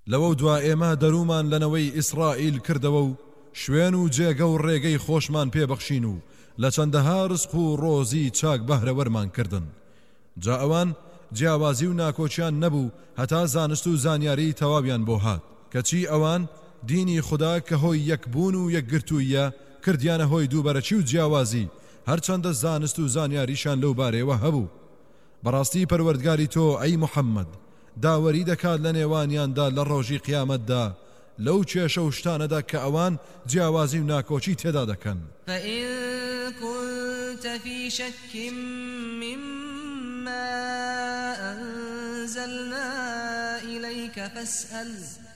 لەوە دوا ئێمە دەرومان لەنەوەی ئیسرائیل کردەوە و شوێن و جێگە و ڕێگەی خۆشمان پێبەخشین و لە چەندەها ڕزق و ڕۆزی چاک بەهرەوەرمان کردن. جا ئەوان جیاوازی و ناکۆچیان نەبوو هەتا زانست و زانیاری تەواویان بۆ هات، کەچی ئەوان دینی خوددا کە هۆی یەکبوون و یەکگرتوویە کردیانە هۆی دووبەرەچی و جیاوازی، هەرچەندە زانست و زانیاریشان لەو بارەیەوە هەبوو. بەڕاستی پەروەردگاری تۆ ئەی موحەممەد داوەری دەکات لە نێوانیاندا لە ڕۆژی قیامەتدا لەو کێشە و شتانەدا کە ئەوان جیاوازی و ناکۆچی تێدا دەکەن. فإن كنت في شك مما أنزلنا إليك